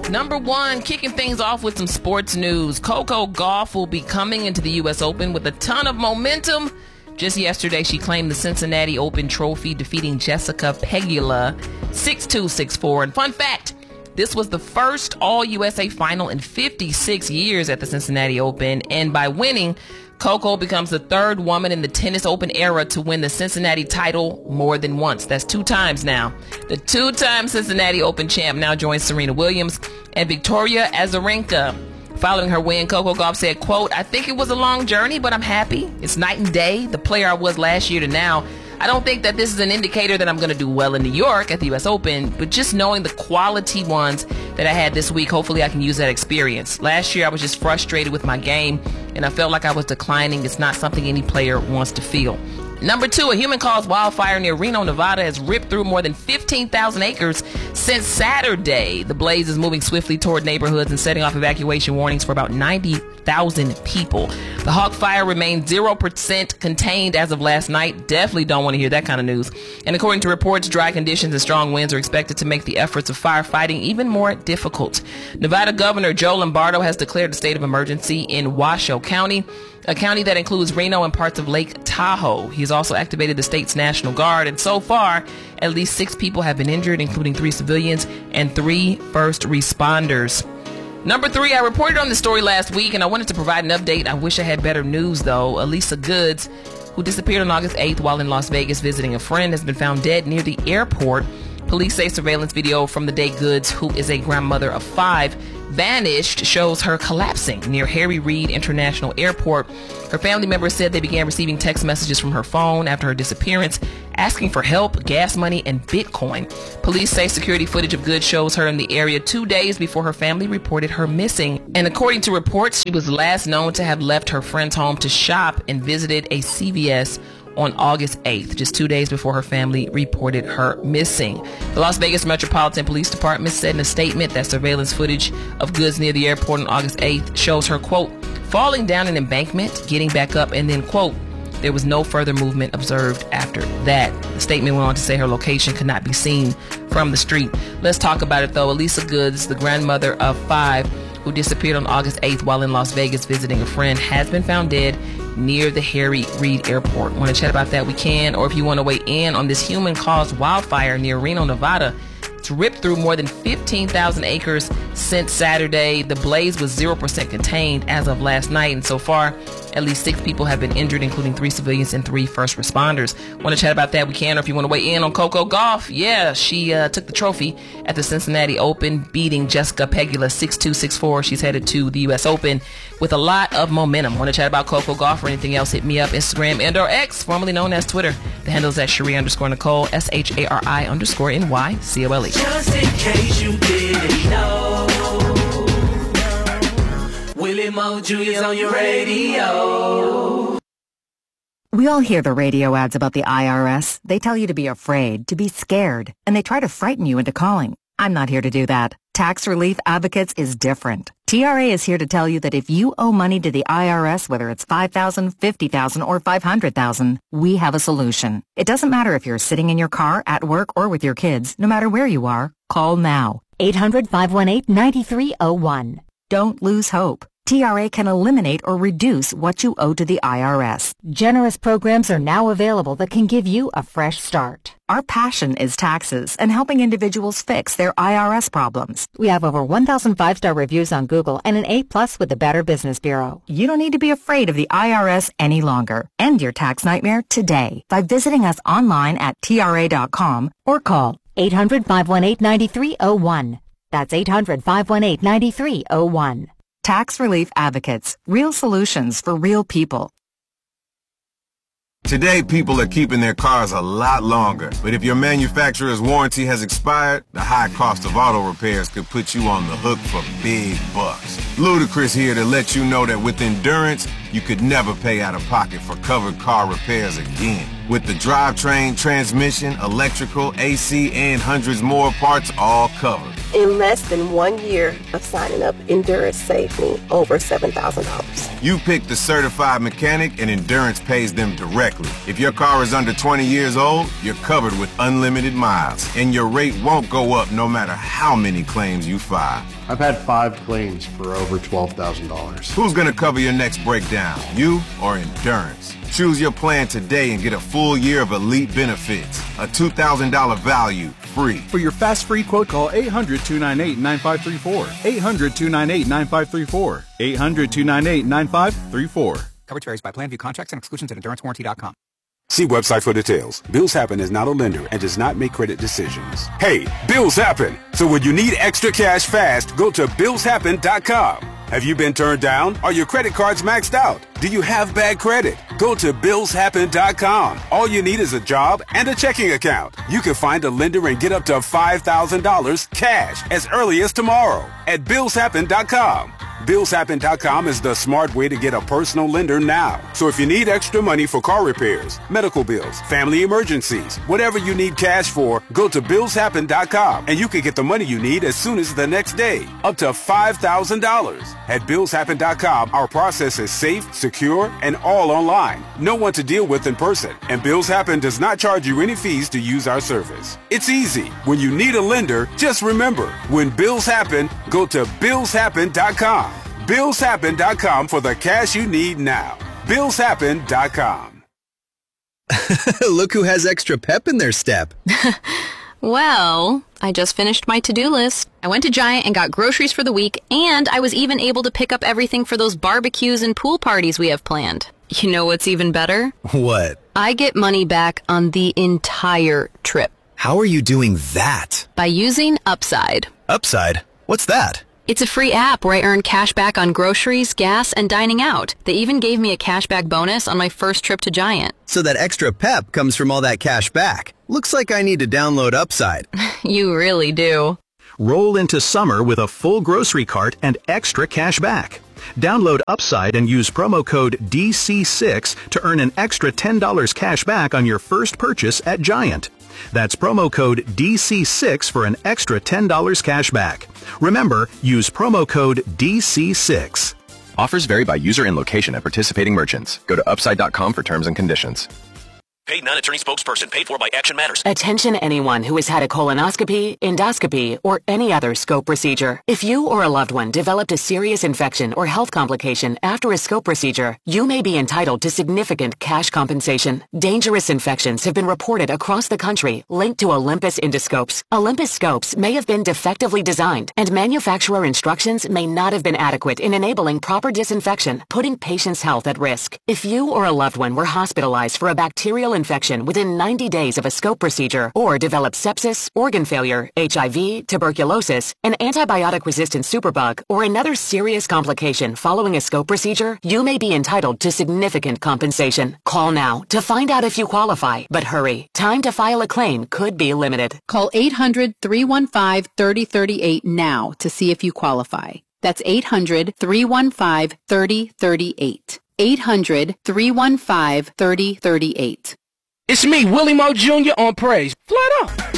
Number one, kicking things off with some sports news. Coco Gauff will be coming into the U.S. Open with a ton of momentum. Just yesterday, she claimed the Cincinnati Open trophy, defeating Jessica Pegula 6-2, 6-4. And fun fact, this was the first All-USA final in 56 years at the Cincinnati Open. And by winning, Coco becomes the third woman in the tennis Open era to win the Cincinnati title more than once. That's 2 times now. The 2-time Cincinnati Open champ now joins Serena Williams and Victoria Azarenka. Following her win, Coco Gauff said, quote, "I think it was a long journey, but I'm happy. It's night and day. The player I was last year to now. I don't think that this is an indicator that I'm going to do well in New York at the U.S. Open, but just knowing the quality ones that I had this week, hopefully I can use that experience. Last year, I was just frustrated with my game, and I felt like I was declining. It's not something any player wants to feel." Number 2, a human-caused wildfire near Reno, Nevada has ripped through more than 15,000 acres since Saturday. The blaze is moving swiftly toward neighborhoods and setting off evacuation warnings for about 90,000 people. The Hawk Fire remains 0% contained as of last night. Definitely don't want to hear that kind of news. And according to reports, dry conditions and strong winds are expected to make the efforts of firefighting even more difficult. Nevada Governor Joe Lombardo has declared a state of emergency in Washoe County, a county that includes Reno and parts of Lake Tahoe. He's also activated the state's National Guard, and so far, at least 6 people have been injured, including 3 civilians and 3 first responders. Number 3, I reported on this story last week, and I wanted to provide an update. I wish I had better news, though. Elisa Goods, who disappeared on August 8th while in Las Vegas visiting a friend, has been found dead near the airport. Police say surveillance video from the day Goods, who is a grandmother of 5, vanished, shows her collapsing near Harry Reid International Airport. Her family members said they began receiving text messages from her phone after her disappearance, asking for help, gas money, and Bitcoin. Police say security footage of Goods shows her in the area 2 days before her family reported her missing. And according to reports, she was last known to have left her friend's home to shop and visited a CVS on August 8th, just 2 days before her family reported her missing. The Las Vegas Metropolitan Police Department said in a statement that surveillance footage of Goods near the airport on August 8th shows her, quote, falling down an embankment, getting back up, and then, quote, there was no further movement observed after that. The statement went on to say her location could not be seen from the street. Let's talk about it, though. Elisa Goods, the grandmother of 5, who disappeared on August 8th while in Las Vegas visiting a friend, has been found dead near the Harry Reid Airport. Want to chat about that? We can. Or if you want to weigh in on this human-caused wildfire near Reno, Nevada, it's ripped through more than 15,000 acres since Saturday. The blaze was 0% contained as of last night, and so far, at least 6 people have been injured, including 3 civilians and 3 first responders. Want to chat about that? We can. Or if you want to weigh in on Coco Gauff, yeah, she took the trophy at the Cincinnati Open, beating Jessica Pegula 6-2, 6-4. She's headed to the U.S. Open with a lot of momentum. Want to chat about Coco Gauff or anything else? Hit me up, Instagram and/or X, formerly known as Twitter. The handle is at Cherie_Nicole, SHARI_NYCOLE. Just in case you didn't know, Willie Mo Jr.'s on your radio. We all hear the radio ads about the IRS. They tell you to be afraid, to be scared, and they try to frighten you into calling. I'm not here to do that. Tax Relief Advocates is different. TRA is here to tell you that if you owe money to the IRS, whether it's $5,000, $50,000, or $500,000, we have a solution. It doesn't matter if you're sitting in your car, at work, or with your kids. No matter where you are, call now. 800-518-9301. Don't lose hope. TRA can eliminate or reduce what you owe to the IRS. Generous programs are now available that can give you a fresh start. Our passion is taxes and helping individuals fix their IRS problems. We have over 1,000 5-star reviews on Google and an A+ with the Better Business Bureau. You don't need to be afraid of the IRS any longer. End your tax nightmare today by visiting us online at TRA.com or call 800-518-9301. That's 800-518-9301. Tax Relief Advocates. Real solutions for real people. Today, people are keeping their cars a lot longer. But if your manufacturer's warranty has expired, the high cost of auto repairs could put you on the hook for big bucks. Ludacris here to let you know that with Endurance, you could never pay out of pocket for covered car repairs again. With the drivetrain, transmission, electrical, AC, and hundreds more parts all covered. In less than 1 year of signing up, Endurance saved me over $7,000. You picked the certified mechanic and Endurance pays them directly. If your car is under 20 years old, you're covered with unlimited miles, and your rate won't go up no matter how many claims you file. I've had 5 claims for over $12,000. Who's going to cover your next breakdown, you or Endurance? Choose your plan today and get a full year of elite benefits. A $2,000 value, free. For your fast free quote, call 800-298-9534. 800-298-9534. 800-298-9534. Coverage varies by plan. View contracts and exclusions at endurancewarranty.com. See website for details. Bills Happen is not a lender and does not make credit decisions. Hey, bills happen. So when you need extra cash fast, go to billshappen.com. Have you been turned down? Are your credit cards maxed out? Do you have bad credit? Go to billshappen.com. All you need is a job and a checking account. You can find a lender and get up to $5,000 cash as early as tomorrow at billshappen.com. Billshappen.com is the smart way to get a personal lender now. So if you need extra money for car repairs, medical bills, family emergencies, whatever you need cash for, go to billshappen.com and you can get the money you need as soon as the next day, up to $5,000. At billshappen.com, our process is safe, secure, and all online. No one to deal with in person. And Bills Happen does not charge you any fees to use our service. It's easy. When you need a lender, just remember, when bills happen, go to billshappen.com. billshappen.com for the cash you need now. billshappen.com. Look who has extra pep in their step. Well, I just finished my to-do list. I went to Giant and got groceries for the week, and I was even able to pick up everything for those barbecues and pool parties we have planned. You know what's even better? What? I get money back on the entire trip. How are you doing that? By using Upside. Upside? What's that? It's a free app where I earn cash back on groceries, gas, and dining out. They even gave me a cashback bonus on my first trip to Giant. So that extra pep comes from all that cash back. Looks like I need to download Upside. You really do. Roll into summer with a full grocery cart and extra cash back. Download Upside and use promo code DC6 to earn an extra $10 cash back on your first purchase at Giant. That's promo code DC6 for an extra $10 cash back. Remember, use promo code DC6. Offers vary by user and location at participating merchants. Go to upside.com for terms and conditions. Paid non-attorney spokesperson paid for by Action Matters. Attention anyone who has had a colonoscopy, endoscopy, or any other scope procedure. If you or a loved one developed a serious infection or health complication after a scope procedure, you may be entitled to significant cash compensation. Dangerous infections have been reported across the country linked to Olympus endoscopes. Olympus scopes may have been defectively designed, and manufacturer instructions may not have been adequate in enabling proper disinfection, putting patients' health at risk. If you or a loved one were hospitalized for a bacterial infection within 90 days of a scope procedure or developed sepsis, organ failure, HIV, tuberculosis, an antibiotic-resistant superbug, or another serious complication following a scope procedure, you may be entitled to significant compensation. Call now to find out if you qualify, but hurry. Time to file a claim could be limited. Call 800-315-3038 now to see if you qualify. That's 800-315-3038. 800-315-3038. It's me, Willie Moe Jr. on Praise. Flat out.